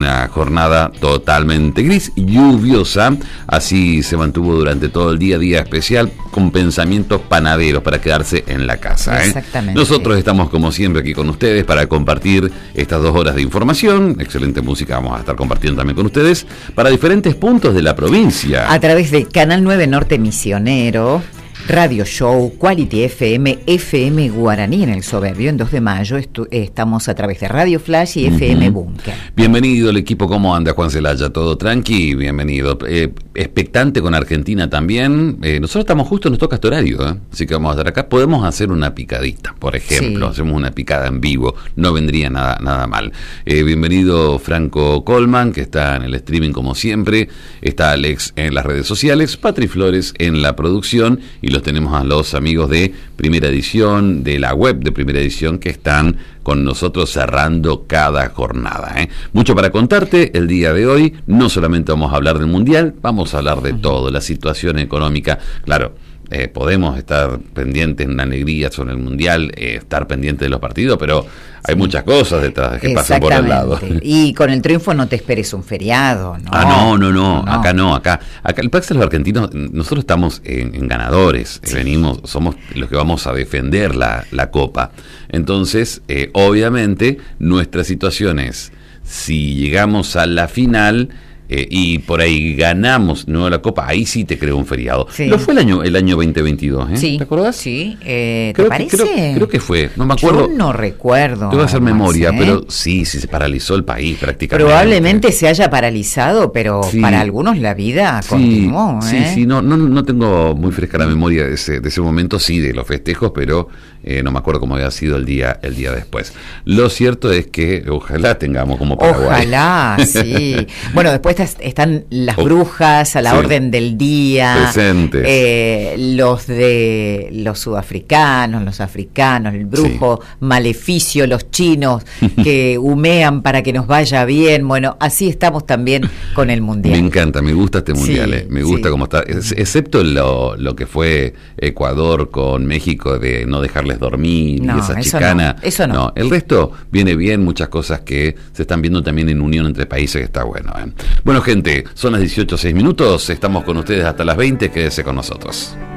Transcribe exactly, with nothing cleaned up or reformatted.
una jornada totalmente gris, lluviosa, así se mantuvo durante todo el día, día especial, con pensamientos panaderos para quedarse en la casa. ¿eh? Exactamente. Nosotros estamos como siempre aquí con ustedes para compartir estas dos horas de información, excelente música vamos a estar compartiendo también con ustedes, para diferentes puntos de la provincia. A través de Canal nueve Norte Misionero, Radio Show, Quality F M, F M Guaraní en el Soberbio, en dos de mayo, estu- estamos a través de Radio Flash y F M uh-huh. Búnker. Bienvenido el equipo, ¿cómo anda Juan Celaya? ¿Todo tranqui? Bienvenido. Eh, expectante con Argentina también. Eh, nosotros estamos justo, nos toca este horario, ¿eh? Así que vamos a estar acá. Podemos hacer una picadita, por ejemplo. Sí. Hacemos una picada en vivo, no vendría nada, nada mal. Eh, bienvenido Franco Colman, que está en el streaming como siempre. Está Alex en las redes sociales, Patri Flores en la producción y los tenemos a los amigos de Primera Edición, de la web de Primera Edición, que están con nosotros cerrando cada jornada. ¿eh? Mucho para contarte el día de hoy. No solamente vamos a hablar del Mundial, vamos a hablar de todo, la situación económica. Claro, eh, podemos estar pendientes en una alegría sobre el Mundial, eh, estar pendientes de los partidos, pero hay sí. muchas cosas detrás que pasan por el lado. Y con el triunfo no te esperes un feriado, ¿no? Ah, no, no, no, no. acá no, acá, acá el Pax de los argentinos, nosotros estamos en, en ganadores, sí. venimos, somos los que vamos a defender la, la Copa. Entonces, eh, obviamente, nuestra situación es, si llegamos a la final, Eh, y por ahí ganamos no la Copa, ahí sí te creo un feriado. Sí. Lo fue el año el año veinte veintidós, ¿eh? Sí. ¿Te acordás? Sí, eh, ¿te creo parece? Que, creo, creo que fue, no me acuerdo. Yo no recuerdo. Te voy a hacer memoria, ¿eh? pero sí, sí se paralizó el país prácticamente. Probablemente se haya paralizado, pero sí. para algunos la vida sí, continuó. Sí, ¿eh? sí, no, no, no tengo muy fresca la memoria de ese, de ese momento, sí, de los festejos, pero eh, no me acuerdo cómo había sido el día, el día después. Lo cierto es que ojalá tengamos como Paraguay. Ojalá, sí. Bueno, después están las brujas a la sí. orden del día, presentes, eh, los de los sudafricanos, los africanos, el brujo sí. maleficio, los chinos que humean para que nos vaya bien. Bueno, así estamos también con el Mundial. Me encanta, me gusta este Mundial, sí, eh. me gusta sí. cómo está, es, excepto lo, lo que fue Ecuador con México de no dejarles dormir no, y esa eso chicana. No, eso no. no. El resto viene bien, muchas cosas que se están viendo también en unión entre países, que está bueno. ¿eh? Bueno, gente, son las dieciocho seis minutos, estamos con ustedes hasta las veinte, quédese con nosotros.